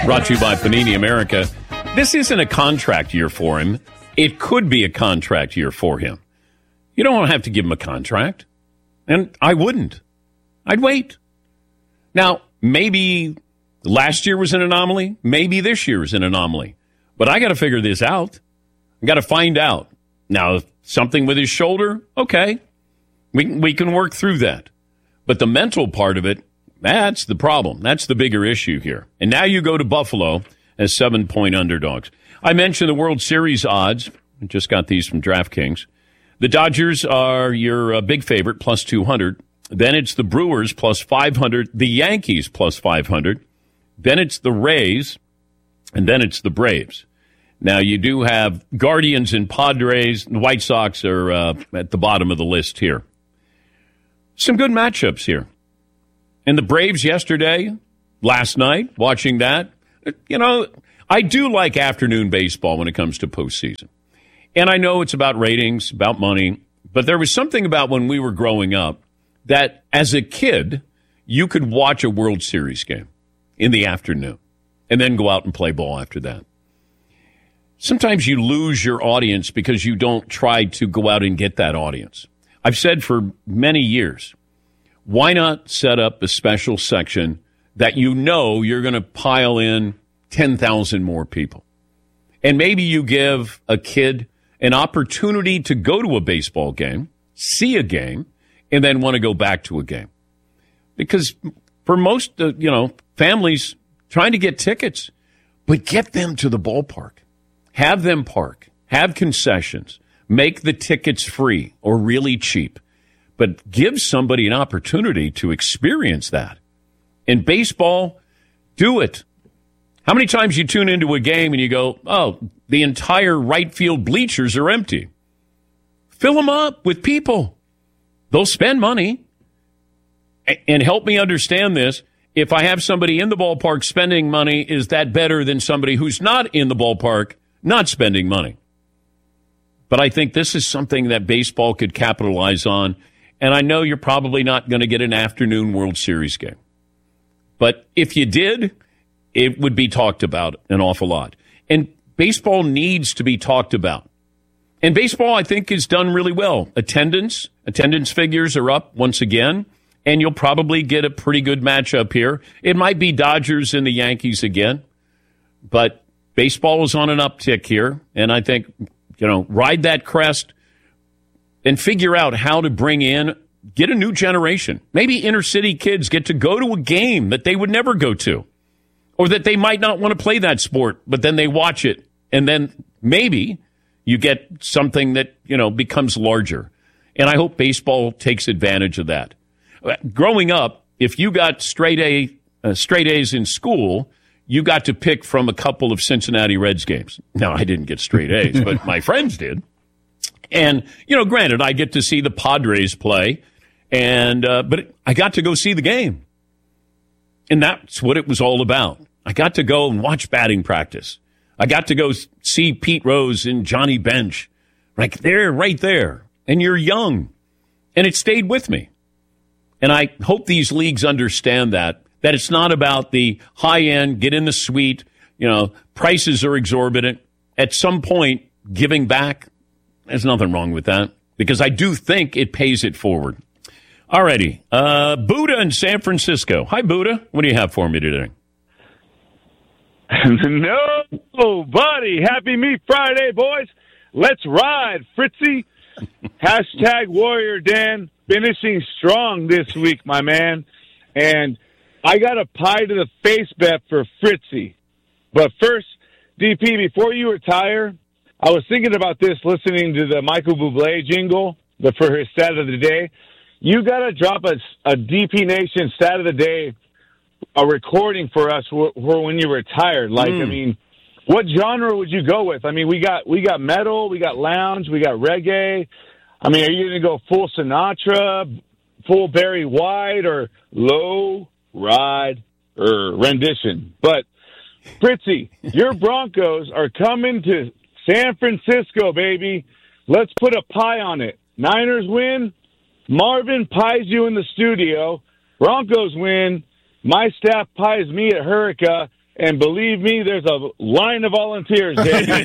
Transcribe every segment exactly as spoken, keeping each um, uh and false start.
Brought to you by Panini America. This isn't a contract year for him. It could be a contract year for him. You don't have to give him a contract. And I wouldn't. I'd wait. Now, maybe last year was an anomaly. Maybe this year is an anomaly. But I got to figure this out. I got to find out. Now, something with his shoulder, okay. We, we can work through that. But the mental part of it, that's the problem. That's the bigger issue here. And now you go to Buffalo as seven-point underdogs. I mentioned the World Series odds. I just got these from DraftKings. The Dodgers are your uh, big favorite, plus two hundred. Then it's the Brewers, plus five hundred. The Yankees, plus five hundred. Then it's the Rays. And then it's the Braves. Now, you do have Guardians and Padres. The White Sox are uh, at the bottom of the list here. Some good matchups here. And the Braves yesterday, last night, watching that, you know, I do like afternoon baseball when it comes to postseason. And I know it's about ratings, about money, but there was something about when we were growing up that as a kid, you could watch a World Series game in the afternoon and then go out and play ball after that. Sometimes you lose your audience because you don't try to go out and get that audience. I've said for many years, why not set up a special section that you know you're going to pile in ten thousand more people? And maybe you give a kid an opportunity to go to a baseball game, see a game, and then want to go back to a game. Because for most, uh, you know, families trying to get tickets, but get them to the ballpark. Have them park. Have concessions. Make the tickets free or really cheap. But give somebody an opportunity to experience that. In baseball, do it. How many times you tune into a game and you go, oh, the entire right field bleachers are empty. Fill them up with people. They'll spend money. And help me understand this. If I have somebody in the ballpark spending money, is that better than somebody who's not in the ballpark not spending money? But I think this is something that baseball could capitalize on. And I know you're probably not going to get an afternoon World Series game. But if you did, it would be talked about an awful lot. And baseball needs to be talked about. And baseball, I think, is done really well. Attendance, attendance figures are up once again. And you'll probably get a pretty good matchup here. It might be Dodgers and the Yankees again. But baseball is on an uptick here. And I think, you know, ride that crest and figure out how to bring in, get a new generation. Maybe inner city kids get to go to a game that they would never go to, or that they might not want to play that sport, but then they watch it. And then maybe you get something that, you know, becomes larger. And I hope baseball takes advantage of that. Growing up, if you got straight A, uh, straight A's in school, you got to pick from a couple of Cincinnati Reds games. Now, I didn't get straight A's, but my friends did. And, you know, granted, I get to see the Padres play, and uh, but I got to go see the game. And that's what it was all about. I got to go and watch batting practice. I got to go see Pete Rose and Johnny Bench. Like, they're right there. And you're young. And it stayed with me. And I hope these leagues understand that, that it's not about the high end, get in the suite, you know, prices are exorbitant. At some point, giving back, there's nothing wrong with that, because I do think it pays it forward. All righty. Uh, Buddha in San Francisco. Hi, Buddha. What do you have for me today? No, buddy. Happy Meat Friday, boys. Let's ride, Fritzy. Hashtag Warrior Dan. Finishing strong this week, my man. And I got a pie to the face bet for Fritzy. But first, D P, before you retire, I was thinking about this listening to the Michael Bublé jingle the, for his stat of the day. You got to drop a, a D P Nation stat of the day, a recording for us for, for when you retired. Like, mm. I mean, what genre would you go with? I mean, we got we got metal, we got lounge, we got reggae. I mean, are you going to go full Sinatra, full Barry White, or low ride or rendition? But, Fritzy, your Broncos are coming to San Francisco, baby. Let's put a pie on it. Niners win. Marvin pies you in the studio. Broncos win. My staff pies me at Hurricane. And believe me, there's a line of volunteers there.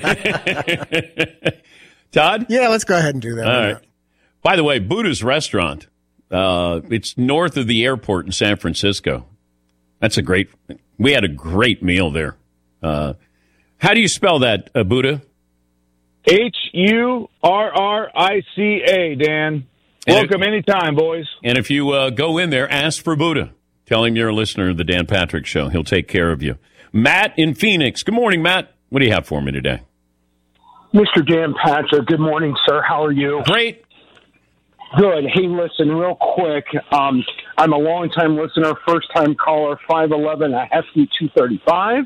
Todd? Yeah, let's go ahead and do that. All right. By the way, Buddha's Restaurant, uh, it's north of the airport in San Francisco. That's a great, we had a great meal there. Uh, how do you spell that, uh, Buddha? H U R R I C A, Dan. Welcome if, anytime, boys. And if you uh, go in there, ask for Buddha. Tell him you're a listener of the Dan Patrick Show. He'll take care of you. Matt in Phoenix. Good morning, Matt. What do you have for me today? Mister Dan Patrick, good morning, sir. How are you? Great. Good. Hey, listen, real quick. Um, I'm a long-time listener, first-time caller, five eleven, a hefty two thirty-five.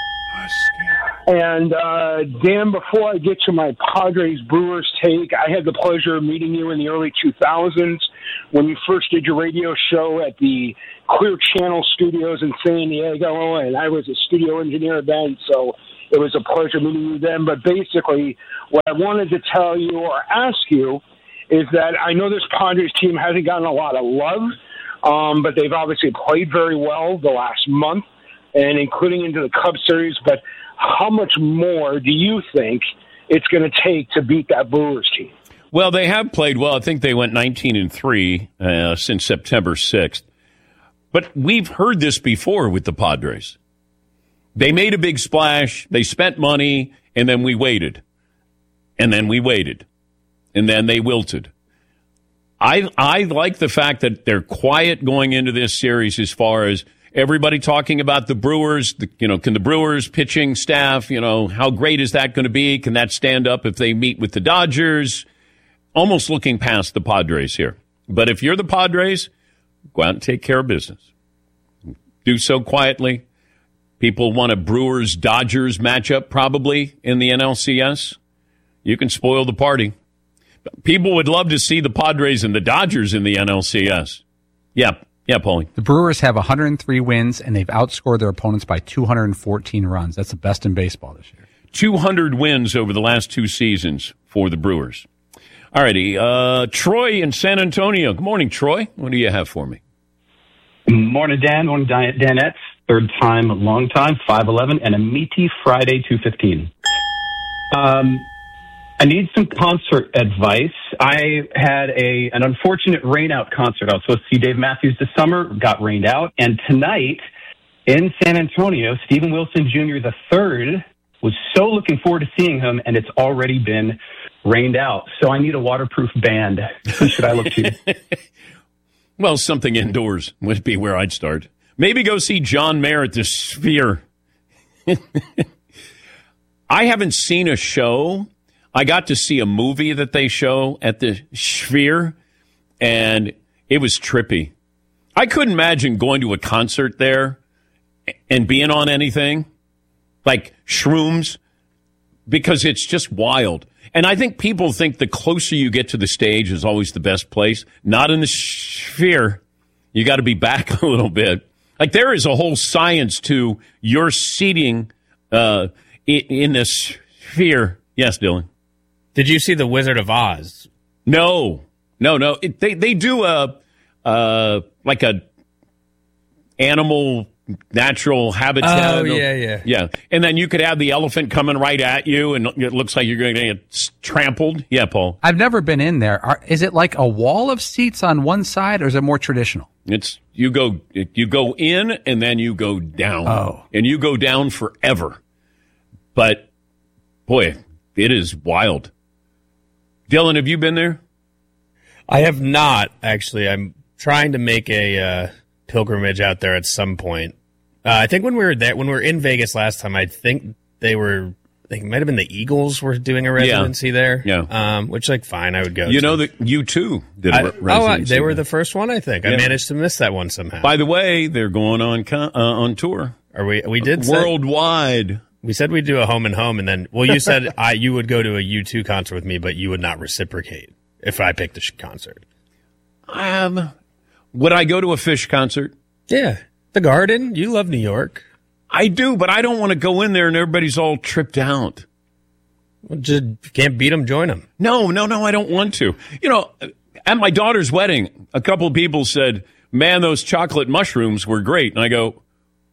And, uh, Dan, before I get to my Padres-Brewers take, I had the pleasure of meeting you in the early two thousands when you first did your radio show at the Clear Channel Studios in San Diego, and I was a studio engineer then, so it was a pleasure meeting you then. But basically, what I wanted to tell you or ask you is that I know this Padres team hasn't gotten a lot of love, um, but they've obviously played very well the last month, and including into the Cubs series. But how much more do you think it's going to take to beat that Brewers team? Well, they have played well. I think they went nineteen and three uh, since September sixth. But we've heard this before with the Padres. They made a big splash, they spent money, and then we waited. And then we waited. And then they wilted. I I like the fact that they're quiet going into this series as far as everybody talking about the Brewers. The, you know, can the Brewers pitching staff, you know, how great is that going to be? Can that stand up if they meet with the Dodgers? Almost looking past the Padres here. But if you're the Padres, go out and take care of business. Do so quietly. People want a Brewers-Dodgers matchup probably in the N L C S. You can spoil the party. People would love to see the Padres and the Dodgers in the N L C S. Yeah, yeah, Paulie. The Brewers have one hundred three wins, and they've outscored their opponents by two hundred fourteen runs. That's the best in baseball this year. two hundred wins over the last two seasons for the Brewers. All righty. Uh, Troy in San Antonio. Good morning, Troy. What do you have for me? Morning, Dan. Morning, Danettes. Third time, long time, five eleven, and a meaty Friday, two fifteen. Um, I need some concert advice. I had a an unfortunate rain-out concert. I was supposed to see Dave Matthews this summer, got rained out. And tonight, in San Antonio, Stephen Wilson Junior the third was so looking forward to seeing him, and it's already been rained out. So I need a waterproof band. Who should I look to? Well, something indoors would be where I'd start. Maybe go see John Mayer at the Sphere. I haven't seen a show. I got to see a movie that they show at the Sphere, and it was trippy. I couldn't imagine going to a concert there and being on anything like shrooms, because it's just wild. And I think people think the closer you get to the stage is always the best place. Not in the Sphere. You got to be back a little bit. Like, there is a whole science to your seating uh, in the Sphere. Yes, Dylan. Did you see The Wizard of Oz? No, no, no. It, they they do a uh, like a animal natural habitat. Oh yeah, yeah, yeah. And then you could have the elephant coming right at you, and it looks like you're going to get trampled. Yeah, Paul. I've never been in there. Are, is it like a wall of seats on one side, or is it more traditional? It's you go you go in and then you go down. Oh, and you go down forever. But boy, it is wild. Dylan, have you been there? I have not, actually. I'm trying to make a uh, pilgrimage out there at some point. Uh, I think when we were there, when we were in Vegas last time, I think they were, I think it might have been the Eagles were doing a residency yeah. there. Yeah. Um, which, like, fine, I would go. You to. know that you too did a I, re- residency. Oh, uh, they were there. the first one, I think. Yeah. I managed to miss that one somehow. By the way, they're going on con- uh, on tour. Are we? We did worldwide. Say, we said we'd do a home and home, and then well, you said I you would go to a U two concert with me, but you would not reciprocate if I picked the sh- concert. Um, would I go to a Fish concert? Yeah, the Garden. You love New York. I do, but I don't want to go in there and everybody's all tripped out. Well, just can't beat them, join them. No, no, no, I don't want to. You know, at my daughter's wedding, a couple of people said, "Man, those chocolate mushrooms were great," and I go,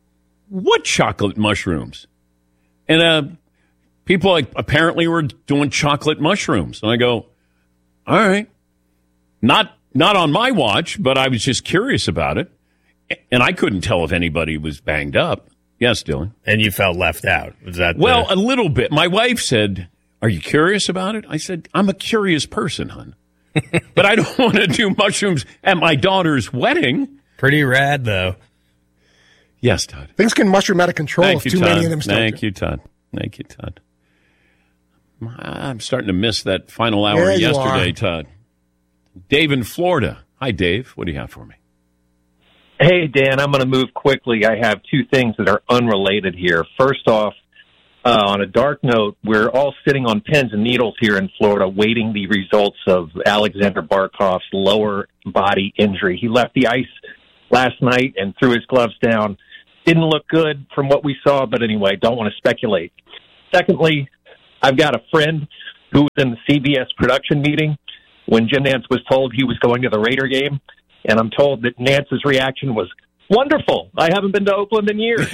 what chocolate mushrooms? And uh, people like apparently were doing chocolate mushrooms. And I go, all right, not not on my watch, but I was just curious about it. And I couldn't tell if anybody was banged up. Yes, Dylan. And you felt left out. Was that well, the... a little bit. My wife said, are you curious about it? I said, I'm a curious person, hon. But I don't want to do mushrooms at my daughter's wedding. Pretty rad, though. Yes, Todd. Things can mushroom out of control Thank if you, too Todd. many of them start. Thank you, Todd. Thank you, Todd. I'm starting to miss that final hour Yeah, you yesterday, are. Todd. Dave in Florida. Hi, Dave. What do you have for me? Hey, Dan, I'm going to move quickly. I have two things that are unrelated here. First off, uh, on a dark note, we're all sitting on pins and needles here in Florida waiting the results of Alexander Barkov's lower body injury. He left the ice last night and threw his gloves down. Didn't look good from what we saw, but anyway, don't want to speculate. Secondly, I've got a friend who was in the C B S production meeting when Jim Nantz was told he was going to the Raider game, and I'm told that Nantz's reaction was, wonderful. I haven't been to Oakland in years.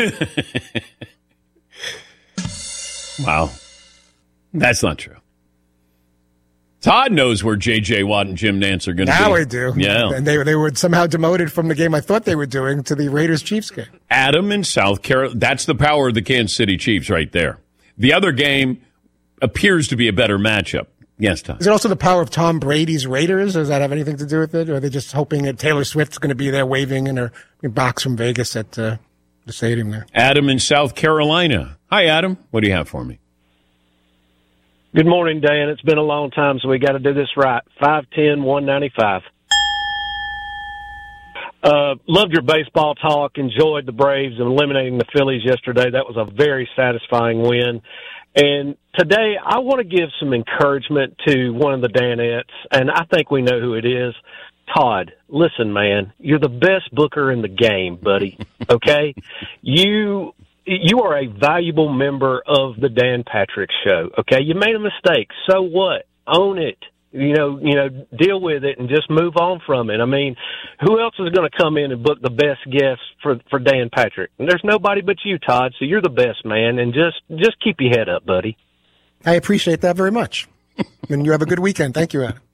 Wow. That's not true. Todd knows where J J. Watt and Jim Nantz are going to be. Now I do. Yeah. And they, they were somehow demoted from the game I thought they were doing to the Raiders-Chiefs game. Adam in South Carolina. That's the power of the Kansas City Chiefs right there. The other game appears to be a better matchup. Yes, Todd. Is it also the power of Tom Brady's Raiders? Does that have anything to do with it? Or are they just hoping that Taylor Swift's going to be there waving in her box from Vegas at uh, the stadium there? Adam in South Carolina. Hi, Adam. What do you have for me? Good morning, Dan. It's been a long time, so we got to do this right. five ten, one ninety-five. Uh, loved your baseball talk. Enjoyed the Braves eliminating the Phillies yesterday. That was a very satisfying win. And today, I want to give some encouragement to one of the Danettes, and I think we know who it is. Todd, listen, man, you're the best booker in the game, buddy. Okay? you you are a valuable member of the Dan Patrick Show. Okay? You made a mistake. So what? Own it. You know, you know, deal with it and just move on from it. I mean, who else is going to come in and book the best guests for for Dan Patrick? And there's nobody but you, Todd. So you're the best, man. And just just keep your head up, buddy. I appreciate that very much. And you have a good weekend. Thank you, Adam.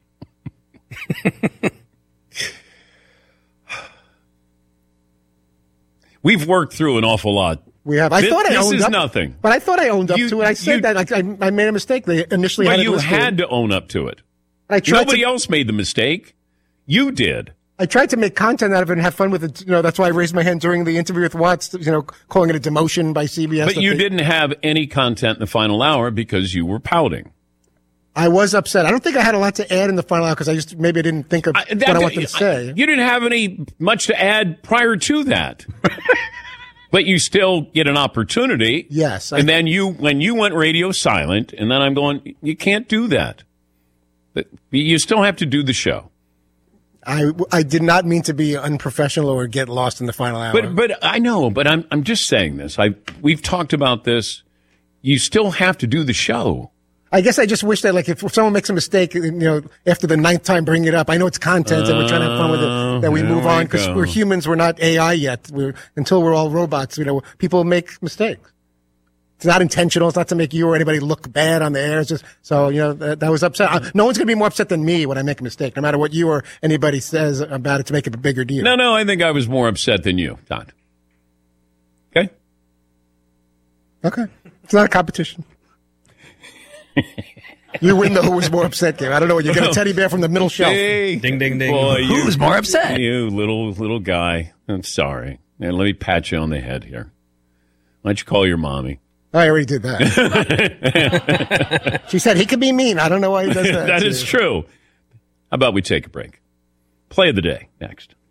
We've worked through an awful lot. We have. I this, thought I this owned is up, nothing. But I thought I owned up You- to it. I said you- that. I, I, I made a mistake. They initially Well, had it you listed. had to own up to it. I tried Nobody to, else made the mistake. You did. I tried to make content out of it and have fun with it. You know, that's why I raised my hand during the interview with Watts, you know, calling it a demotion by C B S. But you They- didn't have any content in the final hour because you were pouting. I was upset. I don't think I had a lot to add in the final hour because I just maybe I didn't think of I- that- what I wanted to say. You didn't have any much to add prior to that. But you still get an opportunity. Yes. I- And then you, when you went radio silent, and then I'm going, you can't do that. But you still have to do the show. I, I did not mean to be unprofessional or get lost in the final hour. But but I know, but I'm I'm just saying this. I we've talked about this. You still have to do the show. I guess I just wish that, like, if someone makes a mistake, you know, after the ninth time, bring it up. I know it's content and we're trying to have fun with it, that we there move we on because go. we're humans. We're not A I yet. We're, until we're all robots, you know, people make mistakes. It's not intentional. It's not to make you or anybody look bad on the air. It's just, so, you know, that, that was upset. I, no one's going to be more upset than me when I make a mistake, no matter what you or anybody says about it to make it a bigger deal. No, no, I think I was more upset than you, Todd. Okay? Okay. It's not a competition. You win the who was more upset game. I don't know. You get a teddy bear from the middle shelf. Hey, Ding, ding, ding. boy, you- Who's more upset? You little little guy. I'm sorry. And let me pat you on the head here. Why don't you call your mommy? I already did that. She said he could be mean. I don't know why he does that. That is true. How about we take a break? Play of the day next.